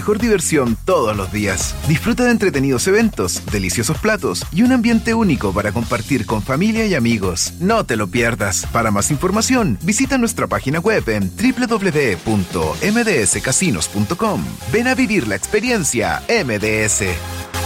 mejor diversión todos los días. Disfruta de entretenidos eventos, deliciosos platos y un ambiente único para compartir con familia y amigos. No te lo pierdas. Para más información, visita nuestra página web en www.mdscasinos.com. Ven a vivir la experiencia MDS.